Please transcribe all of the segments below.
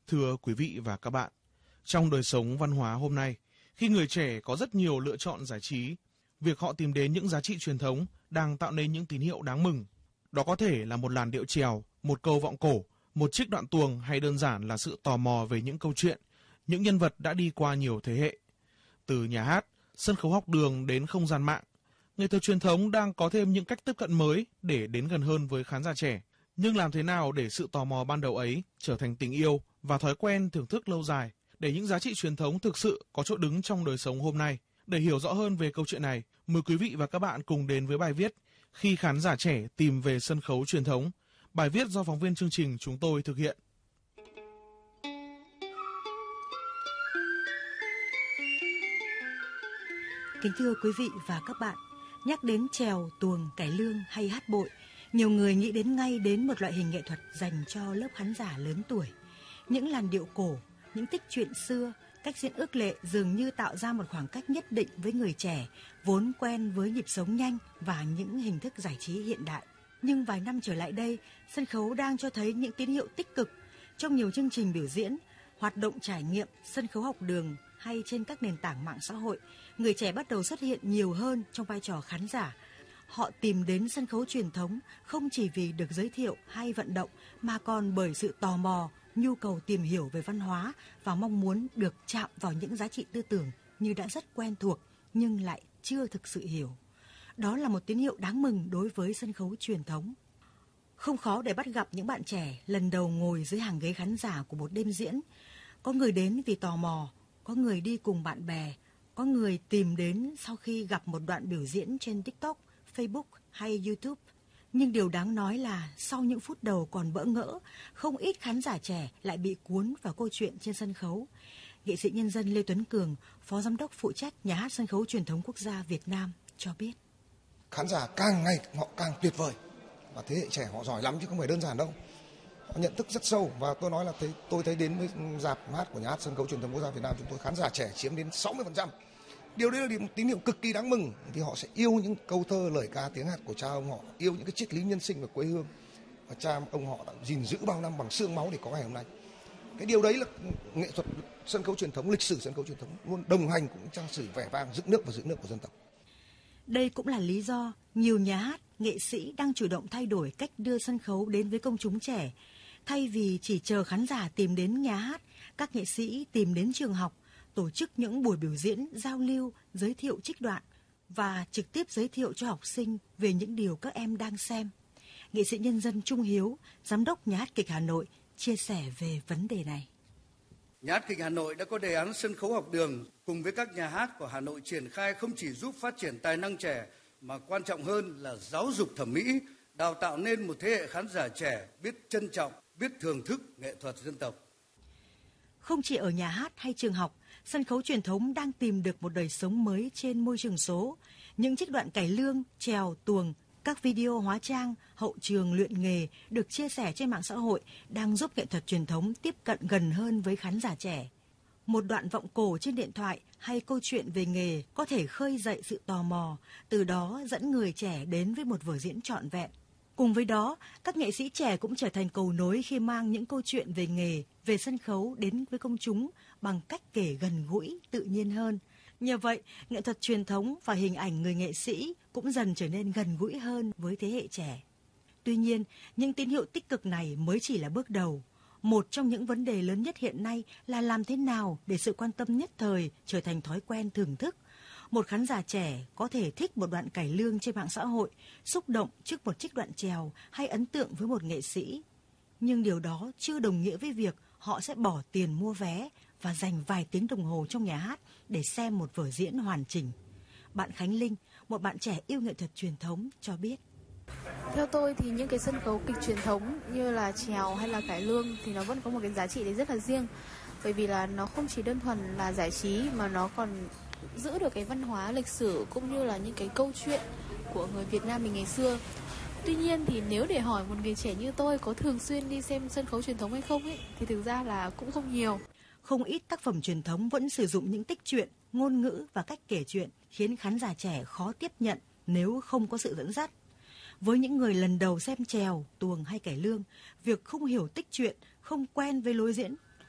Thưa quý vị và các bạn, trong đời sống văn hóa hôm nay, khi người trẻ có rất nhiều lựa chọn giải trí, việc họ tìm đến những giá trị truyền thống đang tạo nên những tín hiệu đáng mừng. Đó có thể là một làn điệu chèo, một câu vọng cổ, một trích đoạn tuồng hay đơn giản là sự tò mò về những câu chuyện, những nhân vật đã đi qua nhiều thế hệ. Từ nhà hát, sân khấu học đường đến không gian mạng, nghệ thuật truyền thống đang có thêm những cách tiếp cận mới để đến gần hơn với khán giả trẻ. Nhưng làm thế nào để sự tò mò ban đầu ấy trở thành tình yêu và thói quen thưởng thức lâu dài, để những giá trị truyền thống thực sự có chỗ đứng trong đời sống hôm nay? Để hiểu rõ hơn về câu chuyện này, mời quý vị và các bạn cùng đến với bài viết Khi khán giả trẻ tìm về sân khấu truyền thống. Bài viết do phóng viên chương trình chúng tôi thực hiện. Kính thưa quý vị và các bạn, nhắc đến chèo, tuồng, cải lương hay hát bội, nhiều người nghĩ đến ngay đến một loại hình nghệ thuật dành cho lớp khán giả lớn tuổi. Những làn điệu cổ, những tích truyện xưa, cách diễn ước lệ dường như tạo ra một khoảng cách nhất định với người trẻ, vốn quen với nhịp sống nhanh và những hình thức giải trí hiện đại. Nhưng vài năm trở lại đây, sân khấu đang cho thấy những tín hiệu tích cực. Trong nhiều chương trình biểu diễn, hoạt động trải nghiệm, sân khấu học đường hay trên các nền tảng mạng xã hội, người trẻ bắt đầu xuất hiện nhiều hơn trong vai trò khán giả. Họ tìm đến sân khấu truyền thống không chỉ vì được giới thiệu hay vận động, mà còn bởi sự tò mò, nhu cầu tìm hiểu về văn hóa và mong muốn được chạm vào những giá trị tư tưởng như đã rất quen thuộc nhưng lại chưa thực sự hiểu. Đó là một tín hiệu đáng mừng đối với sân khấu truyền thống. Không khó để bắt gặp những bạn trẻ lần đầu ngồi dưới hàng ghế khán giả của một đêm diễn. Có người đến vì tò mò, có người đi cùng bạn bè, có người tìm đến sau khi gặp một đoạn biểu diễn trên TikTok, Facebook hay YouTube. Nhưng điều đáng nói là sau những phút đầu còn bỡ ngỡ, không ít khán giả trẻ lại bị cuốn vào câu chuyện trên sân khấu. Nghệ sĩ nhân dân Lê Tuấn Cường, Phó Giám đốc phụ trách Nhà hát Sân khấu Truyền thống Quốc gia Việt Nam cho biết. Khán giả càng ngày họ càng tuyệt vời, và thế hệ trẻ họ giỏi lắm chứ không phải đơn giản đâu. Họ nhận thức rất sâu, và tôi nói là tôi thấy đến với rạp hát của Nhà hát Sân khấu Truyền thống Quốc gia Việt Nam, chúng tôi khán giả trẻ chiếm đến 60%. Điều đấy là tín hiệu cực kỳ đáng mừng, vì họ sẽ yêu những câu thơ, lời ca, tiếng hát của cha ông họ, yêu những cái triết lý nhân sinh và quê hương và cha ông họ đã gìn giữ bao năm bằng xương máu để có ngày hôm nay. Cái điều đấy là nghệ thuật sân khấu truyền thống, lịch sử sân khấu truyền thống luôn đồng hành cùng trang sử vẻ vang dựng nước và giữ nước của dân tộc. Đây cũng là lý do nhiều nhà hát, nghệ sĩ đang chủ động thay đổi cách đưa sân khấu đến với công chúng trẻ. Thay vì chỉ chờ khán giả tìm đến nhà hát, các nghệ sĩ tìm đến trường học, tổ chức những buổi biểu diễn, giao lưu, giới thiệu trích đoạn và trực tiếp giới thiệu cho học sinh về những điều các em đang xem. Nghệ sĩ nhân dân Trung Hiếu, Giám đốc Nhà hát kịch Hà Nội, chia sẻ về vấn đề này. Nhà hát kịch Hà Nội đã có đề án sân khấu học đường cùng với các nhà hát của Hà Nội triển khai không chỉ giúp phát triển tài năng trẻ, mà quan trọng hơn là giáo dục thẩm mỹ, đào tạo nên một thế hệ khán giả trẻ biết trân trọng, biết thưởng thức nghệ thuật dân tộc. Không chỉ ở nhà hát hay trường học, sân khấu truyền thống đang tìm được một đời sống mới trên môi trường số. Những trích đoạn cải lương, chèo, tuồng, các video hóa trang, hậu trường luyện nghề được chia sẻ trên mạng xã hội đang giúp nghệ thuật truyền thống tiếp cận gần hơn với khán giả trẻ. Một đoạn vọng cổ trên điện thoại hay câu chuyện về nghề có thể khơi dậy sự tò mò, từ đó dẫn người trẻ đến với một vở diễn trọn vẹn. Cùng với đó, các nghệ sĩ trẻ cũng trở thành cầu nối khi mang những câu chuyện về nghề, về sân khấu đến với công chúng bằng cách kể gần gũi, tự nhiên hơn. Nhờ vậy, nghệ thuật truyền thống và hình ảnh người nghệ sĩ cũng dần trở nên gần gũi hơn với thế hệ trẻ. Tuy nhiên, những tín hiệu tích cực này mới chỉ là bước đầu. Một trong những vấn đề lớn nhất hiện nay là làm thế nào để sự quan tâm nhất thời trở thành thói quen thưởng thức. Một khán giả trẻ có thể thích một đoạn cải lương trên mạng xã hội, xúc động trước một trích đoạn chèo hay ấn tượng với một nghệ sĩ. Nhưng điều đó chưa đồng nghĩa với việc họ sẽ bỏ tiền mua vé và dành vài tiếng đồng hồ trong nhà hát để xem một vở diễn hoàn chỉnh. Bạn Khánh Linh, một bạn trẻ yêu nghệ thuật truyền thống, cho biết. Theo tôi thì những cái sân khấu kịch truyền thống như là chèo hay là cải lương thì nó vẫn có một cái giá trị đấy rất là riêng. Bởi vì là nó không chỉ đơn thuần là giải trí mà nó còn giữ được cái văn hóa lịch sử cũng như là những cái câu chuyện của người Việt Nam mình ngày xưa. Tuy nhiên thì nếu để hỏi một người trẻ như tôi có thường xuyên đi xem sân khấu truyền thống hay không ấy, thì thực ra là cũng không nhiều. Không ít tác phẩm truyền thống vẫn sử dụng những tích truyện, ngôn ngữ và cách kể chuyện khiến khán giả trẻ khó tiếp nhận nếu không có sự dẫn dắt. Với những người lần đầu xem chèo, tuồng hay cải lương, việc không hiểu tích truyện, không quen với lối diễn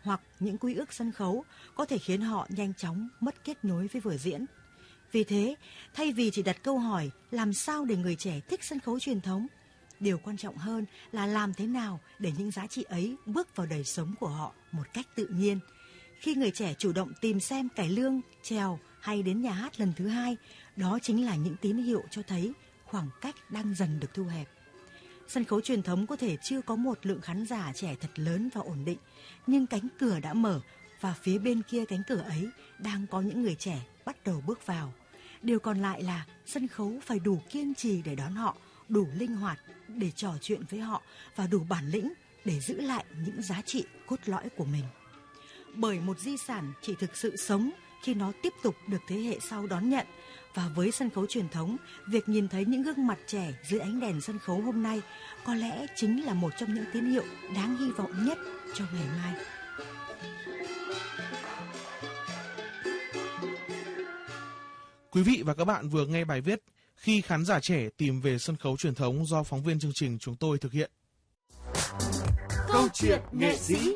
hoặc những quy ước sân khấu có thể khiến họ nhanh chóng mất kết nối với vở diễn. Vì thế, thay vì chỉ đặt câu hỏi làm sao để người trẻ thích sân khấu truyền thống, điều quan trọng hơn là làm thế nào để những giá trị ấy bước vào đời sống của họ một cách tự nhiên. Khi người trẻ chủ động tìm xem cải lương, chèo hay đến nhà hát lần thứ hai, đó chính là những tín hiệu cho thấy khoảng cách đang dần được thu hẹp. Sân khấu truyền thống có thể chưa có một lượng khán giả trẻ thật lớn và ổn định, nhưng cánh cửa đã mở và phía bên kia cánh cửa ấy đang có những người trẻ bắt đầu bước vào. Điều còn lại là sân khấu phải đủ kiên trì để đón họ, đủ linh hoạt để trò chuyện với họ và đủ bản lĩnh để giữ lại những giá trị cốt lõi của mình. Bởi một di sản chỉ thực sự sống khi nó tiếp tục được thế hệ sau đón nhận. Và với sân khấu truyền thống, việc nhìn thấy những gương mặt trẻ dưới ánh đèn sân khấu hôm nay có lẽ chính là một trong những tín hiệu đáng hy vọng nhất cho ngày mai. Quý vị và các bạn vừa nghe bài viết Khi khán giả trẻ tìm về sân khấu truyền thống do phóng viên chương trình chúng tôi thực hiện. Câu chuyện nghệ sĩ.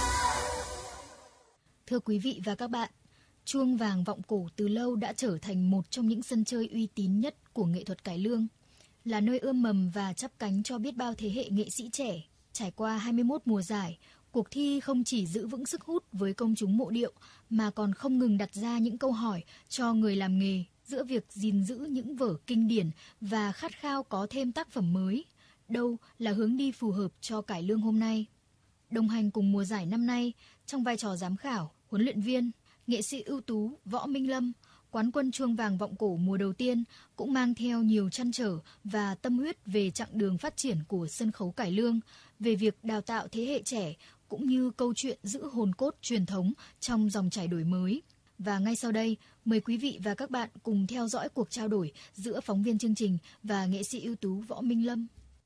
Thưa quý vị và các bạn, chuông vàng vọng cổ từ lâu đã trở thành một trong những sân chơi uy tín nhất của nghệ thuật cải lương, là nơi ươm mầm và chắp cánh cho biết bao thế hệ nghệ sĩ trẻ. Trải qua 21 mùa giải, cuộc thi không chỉ giữ vững sức hút với công chúng mộ điệu mà còn không ngừng đặt ra những câu hỏi cho người làm nghề giữa việc gìn giữ những vở kinh điển và khát khao có thêm tác phẩm mới. Đâu là hướng đi phù hợp cho cải lương hôm nay? Đồng hành cùng mùa giải năm nay, trong vai trò giám khảo, huấn luyện viên, nghệ sĩ ưu tú Võ Minh Lâm, quán quân chuông vàng vọng cổ mùa đầu tiên, cũng mang theo nhiều trăn trở và tâm huyết về chặng đường phát triển của sân khấu cải lương, về việc đào tạo thế hệ trẻ, cũng như câu chuyện giữ hồn cốt truyền thống trong dòng chảy đổi mới. Và ngay sau đây, mời quý vị và các bạn cùng theo dõi cuộc trao đổi giữa phóng viên chương trình và nghệ sĩ ưu tú Võ Minh Lâm.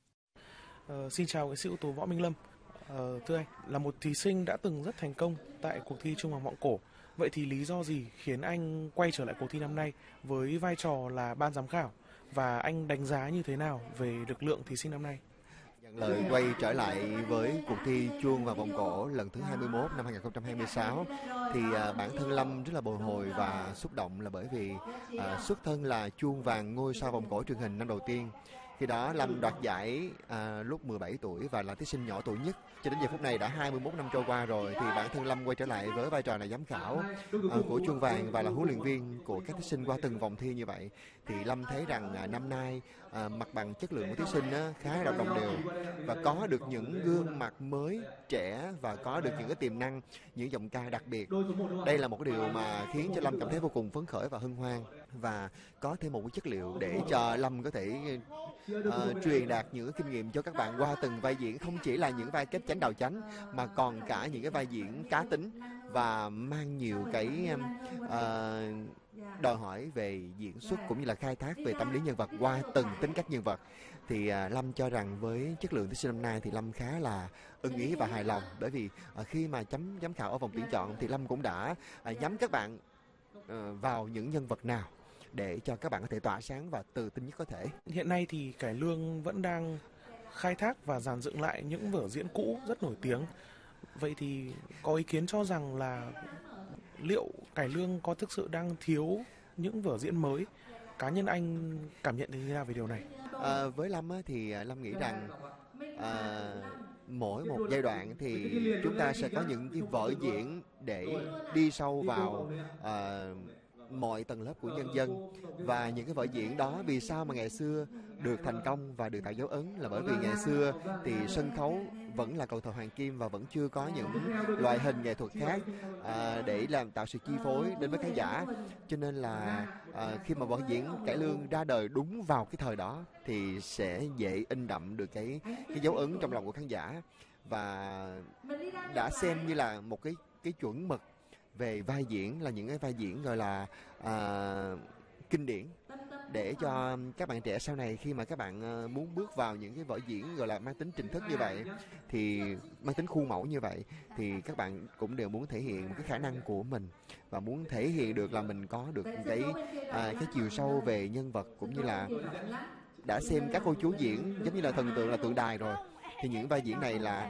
Xin chào nghệ sĩ ưu tú Võ Minh Lâm. Thưa anh, là một thí sinh đã từng rất thành công tại cuộc thi chuông vàng vọng cổ. Vậy thì lý do gì khiến anh quay trở lại cuộc thi năm nay với vai trò là ban giám khảo, và anh đánh giá như thế nào về lực lượng thí sinh năm nay? Nhận lời quay trở lại với cuộc thi chuông vàng vọng cổ lần thứ 21 năm 2026 thì bản thân Lâm rất là bồi hồi và xúc động, là bởi vì xuất thân là chuông vàng ngôi sao vọng cổ truyền hình năm đầu tiên. Khi đó Lâm đoạt giải lúc 17 tuổi và là thí sinh nhỏ tuổi nhất. Cho đến giờ phút này đã 21 năm trôi qua rồi thì bản thân Lâm quay trở lại với vai trò là giám khảo của chuông vàng và là huấn luyện viên của các thí sinh qua từng vòng thi như vậy. Thì Lâm thấy rằng năm nay mặt bằng chất lượng của thí sinh khá là đồng đều và có được những gương mặt mới trẻ và có được những cái tiềm năng, những giọng ca đặc biệt. Đây là một cái điều mà khiến cho Lâm cảm thấy vô cùng phấn khởi và hân hoan, và có thêm một cái chất liệu để cho Lâm có thể truyền đạt những kinh nghiệm cho các bạn qua từng vai diễn, không chỉ là những vai kết chánh đầu chánh mà còn cả những cái vai diễn cá tính và mang nhiều cái đòi hỏi về diễn xuất cũng như là khai thác về tâm lý nhân vật qua từng tính cách nhân vật. Thì Lâm cho rằng với chất lượng thí sinh năm nay thì Lâm khá là ưng ý và hài lòng, bởi vì khi mà giám khảo ở vòng tuyển chọn thì Lâm cũng đã nhắm các bạn vào những nhân vật nào để cho các bạn có thể tỏa sáng và tự tin nhất có thể. Hiện nay thì cải lương vẫn đang khai thác và dàn dựng lại những vở diễn cũ rất nổi tiếng. Vậy thì có ý kiến cho rằng là liệu cải lương có thực sự đang thiếu những vở diễn mới? Cá nhân anh cảm nhận thế nào về điều này? Với Lâm thì Lâm nghĩ rằng mỗi một giai đoạn thì chúng ta sẽ có những cái vở diễn để đi sâu vào mọi tầng lớp của nhân dân. Và những cái vở diễn đó vì sao mà ngày xưa được thành công và được tạo dấu ấn là bởi vì ngày xưa thì sân khấu vẫn là cầu thờ hoàng kim và vẫn chưa có những loại hình nghệ thuật khác để làm tạo sự chi phối đến với khán giả. Cho nên là khi mà vở diễn cải lương ra đời đúng vào cái thời đó thì sẽ dễ in đậm được cái dấu ấn trong lòng của khán giả, và đã xem như là một cái chuẩn mực về vai diễn, là những cái vai diễn gọi là kinh điển, để cho các bạn trẻ sau này khi mà các bạn muốn bước vào những cái vở diễn gọi là mang tính trình thức như vậy, thì mang tính khuôn mẫu như vậy, thì các bạn cũng đều muốn thể hiện một cái khả năng của mình và muốn thể hiện được là mình có được cái chiều sâu về nhân vật, cũng như là đã xem các cô chú diễn giống như là thần tượng, là tượng đài rồi, thì những vai diễn này là